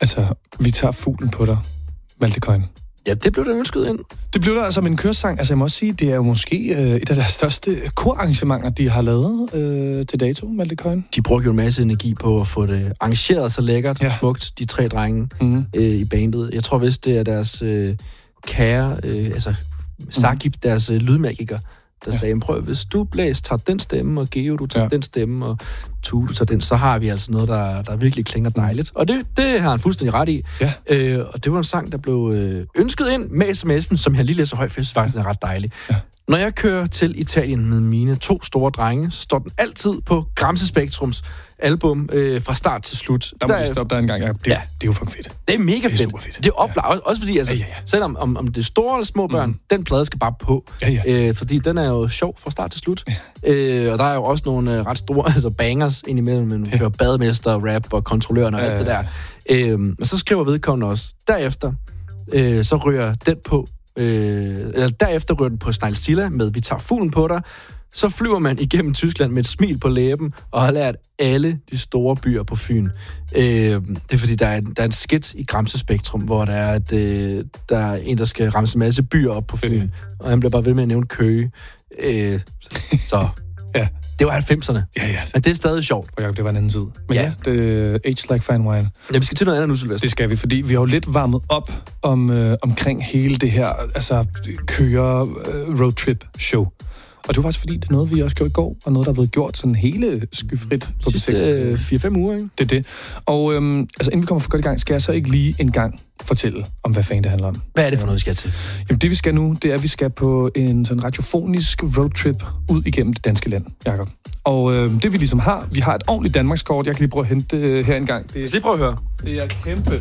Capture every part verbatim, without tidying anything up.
Altså, vi tager fuglen på dig, Malte Coyne. Ja, det blev der ønsket ind. Det blev der altså med en kørsang. Altså, jeg må også sige, det er jo måske øh, et af deres største korarrangementer, de har lavet øh, til dato, Malte Coyne. De brugte jo en masse energi på at få det arrangeret så lækkert og ja. smukt, de tre drenge mm. øh, i bandet. Jeg tror vist, det er deres øh, kære, øh, altså Sagib, mm. deres øh, lydmagiker, der ja. sagde, prøv, hvis du Blæs tager den stemme, og Geo, du tager ja. den stemme, og Tue, du tager den, så har vi altså noget, der, der virkelig klinger dejligt. Og det, det har han fuldstændig ret i. Ja. Øh, og det var en sang, der blev øh, ønsket ind med sms'en, som jeg lige læser højt, for jeg synes faktisk, den er ret dejlig. Ja. Når jeg kører til Italien med mine to store drenge, så står den altid på Gramse Spektrums album øh, fra start til slut. Der må der, vi stoppe der en gang. Ja, det, ja. det er jo fucking fedt. Det er mega fedt. Det er super fedt. Det er oplagt. Ja. Også fordi, altså, ja, ja, ja. selvom om, om det er store eller små børn, mm. den plade skal bare på. Ja, ja. Øh, fordi den er jo sjov fra start til slut. Ja. Øh, og der er jo også nogle øh, ret store altså bangers indimellem. Man hører ja. bademester, rap og kontrolløren og ja, alt det der. Øh, men så skriver vedkommende også. Derefter, øh, så rører den på Øh, eller derefter rører den på Snegl-Silla med Vi tager fuglen på dig. Så flyver man igennem Tyskland med et smil på læben og har lært alle de store byer på Fyn. Øh, det er fordi, der er, der er en skit i Gramse Spektrum, hvor der er, at, øh, der er en, der skal ramse en masse byer op på Fyn. Og han bliver bare ved med at nævne Køge. Øh, så... ja. Det var halvfemserne. Ja, ja. Men det er stadig sjovt. Og ja, det var en anden tid. Men ja, ja det Age Like Fine Wine. Ja, vi skal til noget andet nu, Sylvester. Det skal vi, fordi vi har jo lidt varmet op om, øh, omkring hele det her, altså køre øh, roadtrip show. Og det var faktisk fordi, det er noget, vi også gjorde i går, og noget, der er blevet gjort sådan hele skyfrit på B seks. Øh, fire fem uger, ikke? Det er det. Og øhm, altså, inden vi kommer for godt i gang, skal jeg så ikke lige en gang fortælle om, hvad fanden det handler om. Hvad er det for noget, vi skal til? Jamen, det vi skal nu, det er, at vi skal på en sådan radiofonisk roadtrip ud igennem det danske land, Jakob. Og øh, det vi ligesom har, vi har et ordentligt Danmarkskort. Jeg kan lige prøve at hente det her en gang. Det, lige prøve at høre. Det er kæmpe.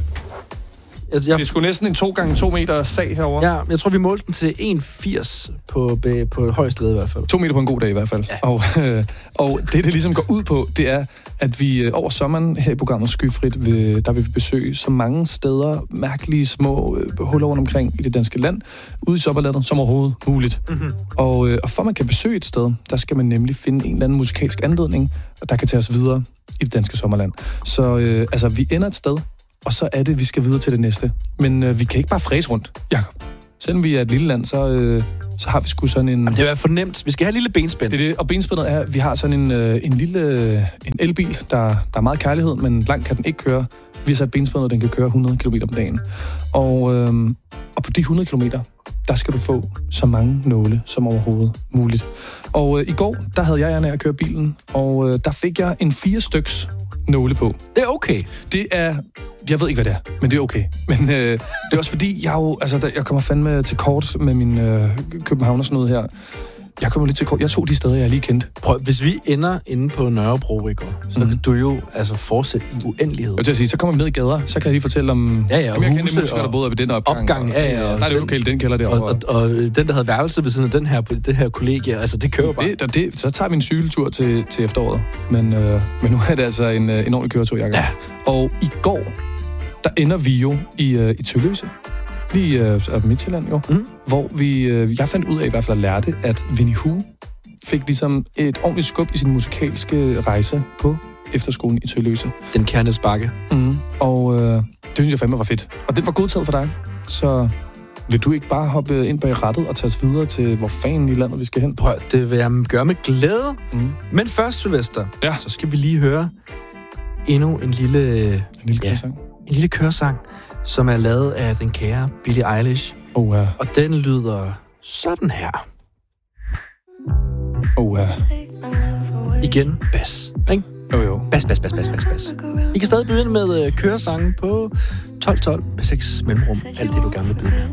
Jeg, jeg... Det er sgu næsten en to gange to meter sag herovre. Ja, jeg tror, vi målte den til en komma firs på, på et højt sted i hvert fald. To meter på en god dag i hvert fald. Ja. Og, øh, og det, det ligesom går ud på, det er, at vi øh, over sommeren her i programmet Skyfrit, vil, der vil vi besøge så mange steder, mærkelige små øh, huller rundt omkring i det danske land, ude i sommerlandet, som overhovedet muligt. Mm-hmm. Og, øh, og for man kan besøge et sted, der skal man nemlig finde en eller anden musikalsk anledning, der kan tage os videre i det danske sommerland. Så øh, altså, vi ender et sted, og så er det, vi skal videre til det næste. Men øh, vi kan ikke bare fræse rundt, Jakob. Selvom vi er et lille land, så, øh, så har vi sgu sådan en... Jamen, det er fornemt. Vi skal have et lille benspænd. Det er det. Og benspændet er, at vi har sådan en, øh, en lille en elbil, der, der er meget kærlighed, men langt kan den ikke køre. Vi har sat benspændet, den kan køre hundrede kilometer om dagen. Og, øh, og på de hundrede kilometer, der skal du få så mange nåle som overhovedet muligt. Og øh, i går, der havde jeg gerne at køre bilen, og øh, der fik jeg en fire styks nåle på. Det er okay. Det er... Jeg ved ikke, hvad det er, men det er okay. Men øh, det er også fordi, jeg jo... Altså, jeg kommer fandme til kort med min øh, København og sådan noget her. Jeg kommer lidt til kort. Jeg tog de steder, jeg lige kendte. Prøv, hvis vi ender inde på Nørrebro, ikke, så mm. kan du jo altså fortsætte i uendelighed. Jeg vil sige, så kommer vi ned i gader, så kan jeg lige fortælle om... Ja, ja, og jeg huse kender musikere, der boede ved den opgang. Opgang, ja, ja. Der er det jo lokalt, den kælder derovre. Og, og, og, den, der havde værelse ved siden af den her, det her kollegie, altså det kører bare. Det, det, så tager vi en cykeltur til, til efteråret. Men, øh, men nu er det altså en, en ordentlig køretur, Jakob. Ja. Og i går, der ender vi jo i, øh, i Tølløse. Lige øh, Midtjylland jo. Mm. Hvor vi... Øh, jeg fandt ud af i hvert fald at lærte, at Winnie Hu fik ligesom et ordentligt skub i sin musikalske rejse på efterskolen i Tølløse. Den kære Niels Bakke. Mm. Og øh, det synes jeg fandme var fedt. Og den var godtaget for dig. Så vil du ikke bare hoppe ind bag rattet og tage os videre til, hvor fanden i landet vi skal hen? Prøv, det vil jeg gøre med glæde. Mm. Men først, Sylvester, ja. så skal vi lige høre endnu en lille... En lille kørsang. Ja, en lille kørsang, som er lavet af den kære Billie Eilish. Oh, ja. Og den lyder sådan her. Oh, ja. Igen, bas, ikke? Jo, jo. Bas, bas, bas, bas, bas, bas. I kan stadig begynde med uh, køresangen på tolv tolv på seks mellemrum. Alt det, du gerne vil byde med.